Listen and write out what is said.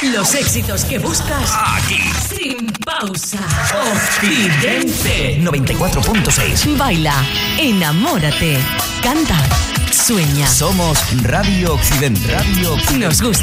Los éxitos que buscas aquí. Sin pausa. Occidente 94.6. Baila, enamórate, canta, sueña. Somos Radio Occidente. Radio Occidente. Nos gusta.